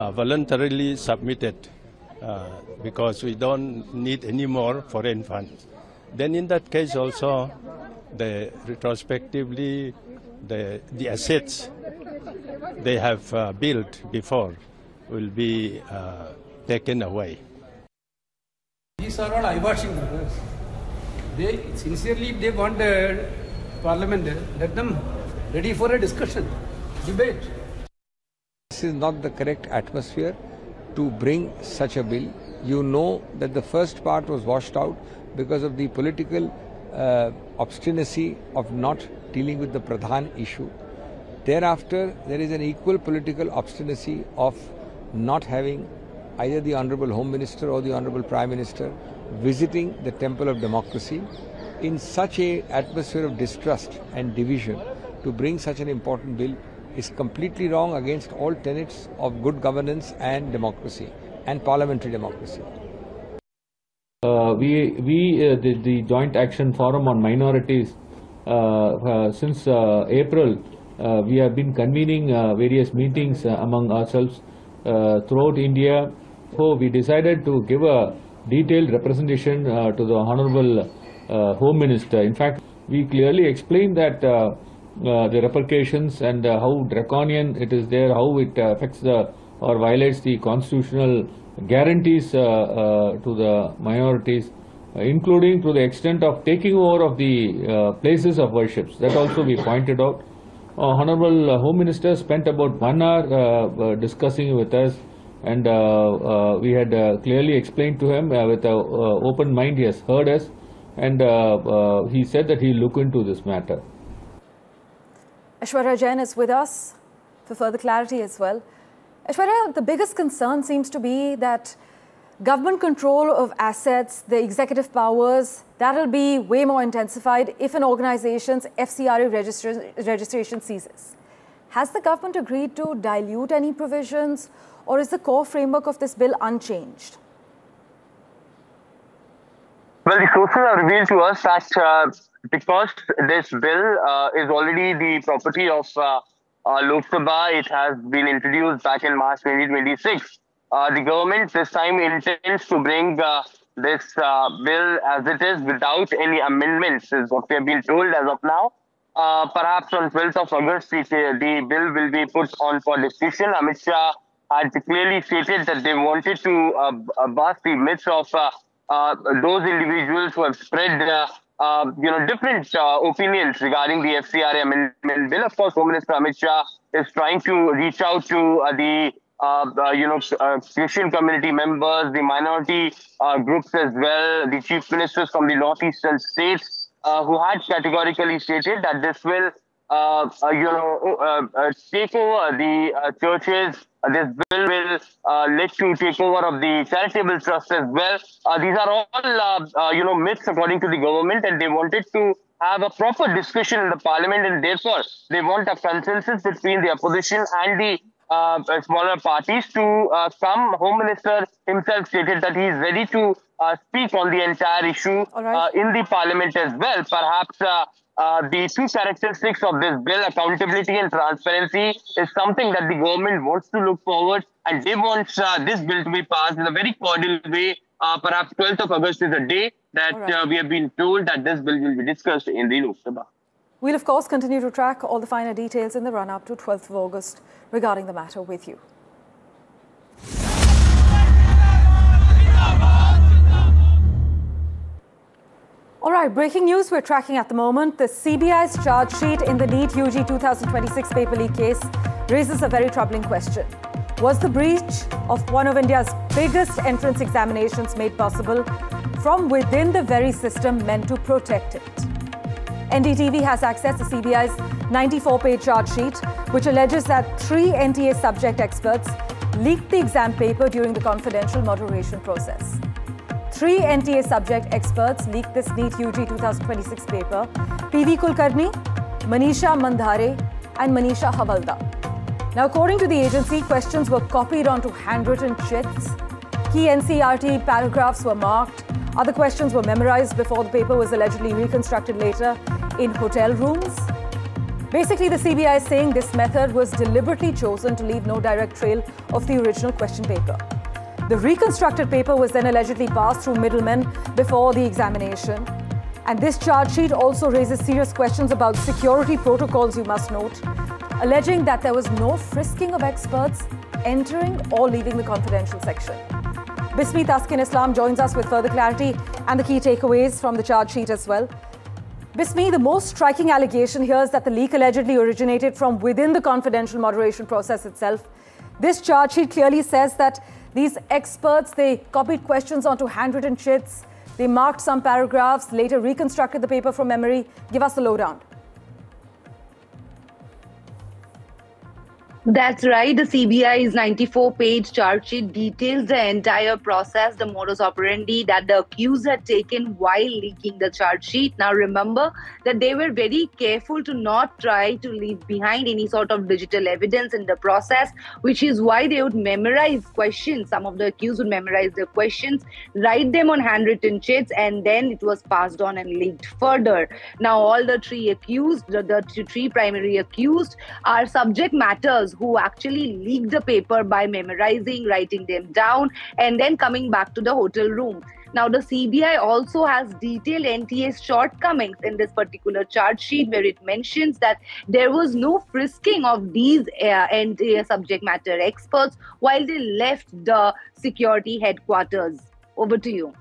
voluntarily submitted because we don't need any more foreign funds. Then in that case also, retrospectively, the assets they have built before will be taken away. These are all eye-washing brothers. They sincerely, if they want parliament, let them ready for a discussion, debate. This is not the correct atmosphere to bring such a bill. You know that the first part was washed out because of the political obstinacy of not dealing with the Pradhan issue. Thereafter, there is an equal political obstinacy of not having either the Honorable Home Minister or the Honorable Prime Minister visiting the temple of democracy. In such an atmosphere of distrust and division, to bring such an important bill is completely wrong against all tenets of good governance and democracy and parliamentary democracy. The Joint Action Forum on Minorities, since April, we have been convening various meetings among ourselves throughout India. So we decided to give a detailed representation to the Honorable Home Minister. In fact, we clearly explained that the repercussions and how draconian it is there, how it affects or violates the constitutional guarantees to the minorities, including to the extent of taking over of the places of worships. That also we pointed out. Honorable Home Minister spent about 1 hour discussing with us, and we had clearly explained to him with an open mind. He has heard us, and he said that he will look into this matter. Aishwarya Jain is with us for further clarity as well. Aishwarya, the biggest concern seems to be that government control of assets, the executive powers, that will be way more intensified if an organization's FCRA registration ceases. Has the government agreed to dilute any provisions, or is the core framework of this bill unchanged? Well, the sources have revealed to us that because this bill is already the property of Lok Sabha, it has been introduced back in March 2026. The government this time intends to bring this bill as it is without any amendments, is what we have been told as of now. Perhaps on 12th of August, the bill will be put on for discussion. Amit Shah had clearly stated that they wanted to bust the myths of those individuals who have spread different opinions regarding the FCRA amendment bill. Of course, Home Minister Amit Shah is trying to reach out to the Christian community members, the minority groups as well, the chief ministers from the northeastern states who had categorically stated that this will take over the churches. This bill will lead to takeover of the charitable trust as well. These are all, myths according to the government, and they wanted to have a proper discussion in the parliament, and therefore they want a consensus between the opposition and the smaller parties to come. Home Minister himself stated that he is ready to speak on the entire issue in the parliament as well. Perhaps the two characteristics of this bill, accountability and transparency, is something that the government wants to look forward, and they want this bill to be passed in a very cordial way. Perhaps 12th of August is a day that we have been told that this bill will be discussed in the Lok Sabha. We'll, of course, continue to track all the finer details in the run-up to 12th of August regarding the matter with you. All right, breaking news we're tracking at the moment. The CBI's charge sheet in the NEET UG 2026 paper leak case raises a very troubling question. Was the breach of one of India's biggest entrance examinations made possible from within the very system meant to protect it? NDTV has access to CBI's 94-page charge sheet, which alleges that 3 NTA subject experts leaked the exam paper during the confidential moderation process. 3 NTA subject experts leaked this NEET UG 2026 paper: PV Kulkarni, Manisha Mandhare and Manisha Havalda. Now, according to the agency, questions were copied onto handwritten chits. Key NCERT paragraphs were marked. Other questions were memorized before the paper was allegedly reconstructed later in hotel rooms. Basically, the CBI is saying this method was deliberately chosen to leave no direct trail of the original question paper. The reconstructed paper was then allegedly passed through middlemen before the examination. And this charge sheet also raises serious questions about security protocols, you must note, alleging that there was no frisking of experts entering or leaving the confidential section. Bismi Taskin Islam joins us with further clarity and the key takeaways from the charge sheet as well. Bismi, the most striking allegation here is that the leak allegedly originated from within the confidential moderation process itself. This charge sheet clearly says that these experts, they copied questions onto handwritten sheets, they marked some paragraphs, later reconstructed the paper from memory. Give us the lowdown. That's right. The CBI's 94-page charge sheet details the entire process, the modus operandi that the accused had taken while leaking the charge sheet. Now, remember that they were very careful to not try to leave behind any sort of digital evidence in the process, which is why they would memorize questions. Some of the accused would memorize the questions, write them on handwritten sheets, and then it was passed on and leaked further. Now, all the three accused, the three primary accused, are subject matters who actually leaked the paper by memorizing, writing them down, and then coming back to the hotel room. Now, the CBI also has detailed NTA's shortcomings in this particular charge sheet, where it mentions that there was no frisking of these NTA subject matter experts while they left the security headquarters. Over to you.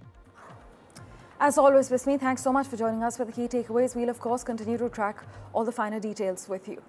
As always, Bismi, thanks so much for joining us for the key takeaways. We'll, of course, continue to track all the finer details with you.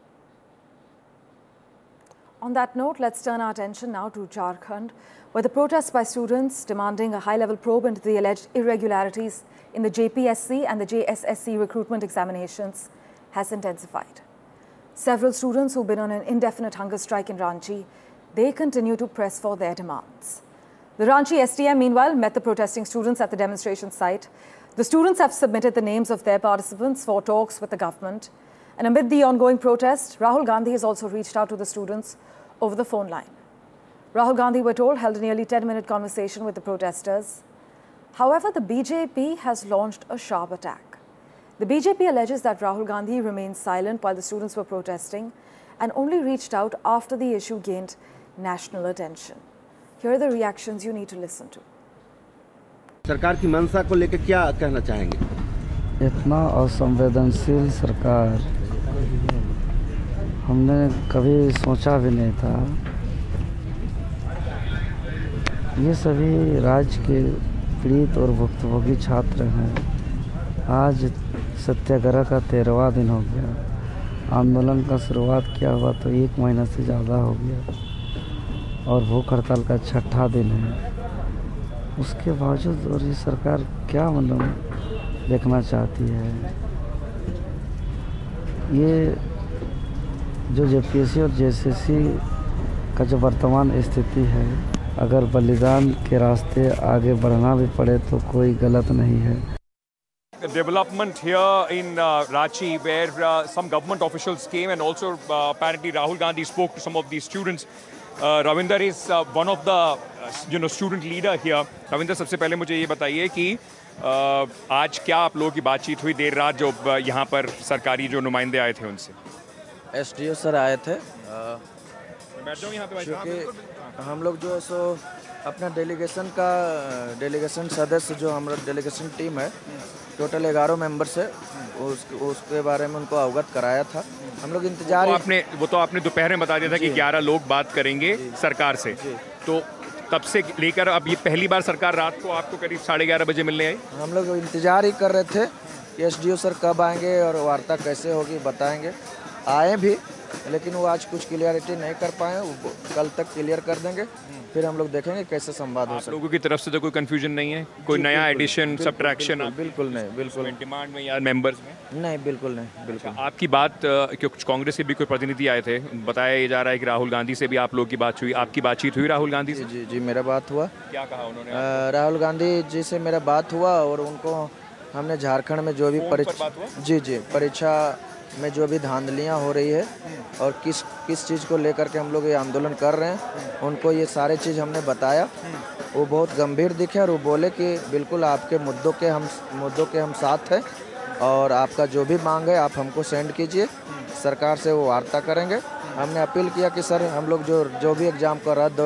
On that note, let's turn our attention now to Jharkhand, where the protests by students demanding a high-level probe into the alleged irregularities in the JPSC and the JSSC recruitment examinations has intensified. Several students who've been on an indefinite hunger strike in Ranchi, they continue to press for their demands. The Ranchi SDM, meanwhile, met the protesting students at the demonstration site. The students have submitted the names of their participants for talks with the government. And amid the ongoing protest, Rahul Gandhi has also reached out to the students over the phone line. Rahul Gandhi, we're told, held a nearly 10-minute conversation with the protesters. However, the BJP has launched a sharp attack. The BJP alleges that Rahul Gandhi remained silent while the students were protesting and only reached out after the issue gained national attention. Here are the reactions you need to listen to. सरकार की मंशा को लेकर क्या कहना चाहेंगे? इतना असंवेदनशील सरकार हमने कभी सोचा भी नहीं था। ये सभी राज्य के पीड़ित और भुक्तभोगी छात्र हैं। आज सत्याग्रह का 13वां दिन हो गया। आंदोलन का शुरुआत किया हुआ तो 1 महीना से ज़्यादा हो गया और भूख हड़ताल का 6ठा दिन है। उसके बावजूद और ये सरकार क्या मतलब देखना चाहती है। ये जो जेपीएससी और जेएसएससी का जो वर्तमान स्थिति है, अगर बलिदान के रास्ते आगे बढ़ना भी पड़े तो कोई गलत नहीं है। Development here in Ranchi, where some government officials came, and also apparently Rahul Gandhi spoke to some of these students. Ravinder is one of the student leader here. Ravinder, सबसे पहले मुझे ये बताइए कि आज क्या आप लोगों की बातचीत हुई देर रात जो यहाँ पर सरकारी जो नुमाइंदे आए थे उनसे? एसडीओ सर आए थे क्योंकि हम लोग जो है सो अपना डेलीगेशन सदस्य जो हमारा डेलीगेशन टीम है, टोटल 11 मेंबर्स है, उसके बारे में उनको अवगत कराया था। हम लोग इंतजार वो तो आपने दोपहर में बता दिया था कि 11 लोग बात करेंगे सरकार से, तो तब से लेकर अब ये पहली बार सरकार रात को आपको करीब 11:30 बजे मिलने आई। हम लोग इंतजार ही कर रहे थे कि एसडीओ सर कब आएंगे और वार्ता कैसे होगी बताएंगे। आए भी, लेकिन वो आज कुछ क्लियरिटी नहीं कर पाए, वो कल तक क्लियर कर देंगे, फिर हम लोग देखेंगे कैसे संवाद हो सकता है। लोगों की तरफ से तो कोई कंफ्यूजन नहीं है, कोई नया एडिशन सब्ट्रैक्शन? बिल्कुल नहीं, बिल्कुल डिमांड में या मेंबर्स में नहीं, बिल्कुल नहीं, बिल्कुल। आपकी बात कुछ कांग्रेस के भी कोई प्रतिनिधि आए थे, बताया जा रहा है कि राहुल गांधी से भी आप लोगों की बात हुई, आपकी बातचीत हुई राहुल गांधी से? जी जी, मेरा बात हुआ। क्या कहा उन्होंने? राहुल गांधी जी से मेरा बात हुआ और उनको हमने झारखंड में जो भी परीक्षा में जो भी धांधलियाँ हो रही है और किस चीज़ को लेकर के हम लोग ये आंदोलन कर रहे हैं, उनको ये सारे चीज़ हमने बताया। वो बहुत गंभीर दिखे और वो बोले कि बिल्कुल आपके मुद्दों के हम साथ हैं और आपका जो भी मांग है आप हमको सेंड कीजिए, सरकार से वो वार्ता करेंगे। हमने अपील किया कि सर हम लोग जो भी एग्ज़ाम को रद्द